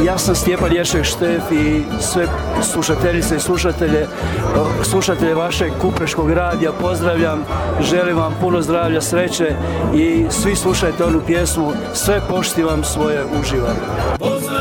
Ja sam Stjepan Ješek Štef i sve slušateljice i slušatelje vašeg Kupreškog radija pozdravljam, želim vam puno zdravlja, sreće i svi slušajte onu pjesmu Sve poštivam svoje uživam.